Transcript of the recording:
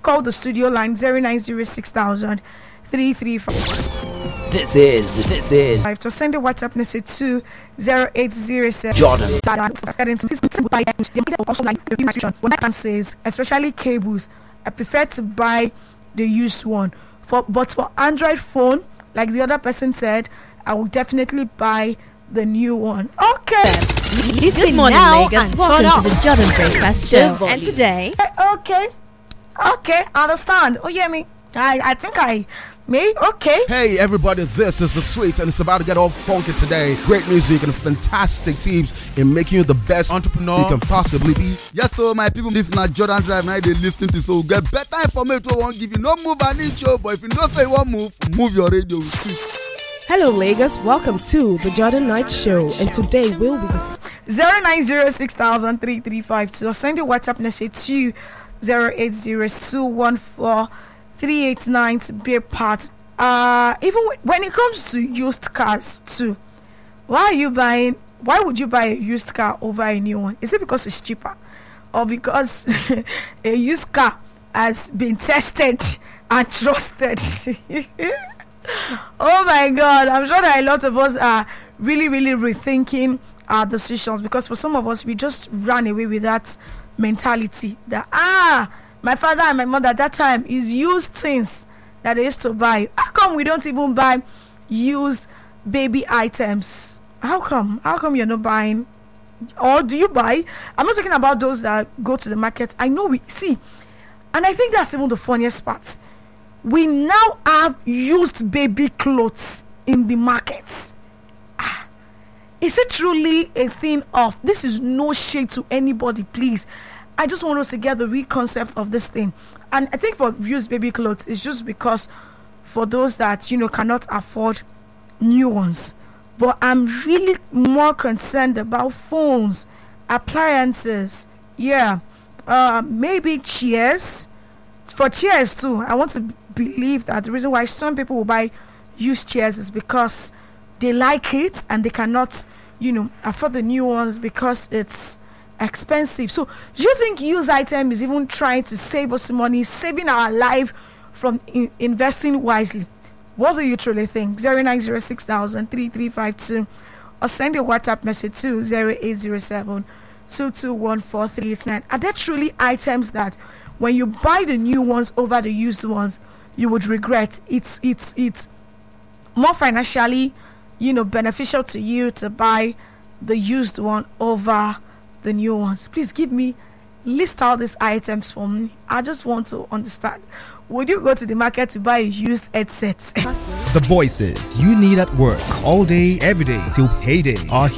call the studio line 0906,000 335. This is To send a WhatsApp message to 0807 Jordan. What I can say is, especially cables, I prefer to buy the used one. But for Android phone, like the other person said, I will definitely buy the new one. Okay. Listen morning, now Lagos. Welcome to the Jordan Breakfast Show. And today, okay, understand. Oh yeah, me. I think I may. Okay. Hey everybody, this is The Sweets, and it's about to get all funky today. Great music and fantastic tips in making you the best entrepreneur you can possibly be. Yes, so my people, this is not Jordan Drive. Now they listen to, so get better information. Won't give you no move an inch, but if you don't say one move your radio. Hello Lagos, welcome to the Jordan Night Show, and today we'll be discussing 0906,000 3352 or send your WhatsApp message to 080214389 to be a part. Even when it comes to used cars too, why would you buy a used car over a new one? Is it because it's cheaper, or because a used car has been tested and trusted? Oh my God, I'm sure that a lot of us are really rethinking our decisions, because for some of us, we just ran away with that mentality that my father and my mother at that time is used things that they used to buy. How come we don't even buy used baby items? How come you're not buying? Or do you buy? I'm not talking about those that go to the market. I know we see, and I think that's even the funniest part. We now have used baby clothes in the markets. Is it truly a thing of, this is no shade to anybody, please. I just want us to get the real concept of this thing. And I think for used baby clothes, it's just because for those that, cannot afford new ones. But I'm really more concerned about phones, appliances, maybe chairs. For chairs too, I want to believe that the reason why some people will buy used chairs is because they like it and they cannot, afford the new ones because it's expensive. So do you think used item is even trying to save us money, saving our life from investing wisely? What do you truly think? 0906,000 3352 or send your WhatsApp message to 0807 2214389. Are there truly items that when you buy the new ones over the used ones, you would regret? It's more financially, beneficial to you to buy the used one over the new ones. Please list out these items for me. I just want to understand. Would you go to the market to buy a used headset? The voices you need at work all day, every day till payday are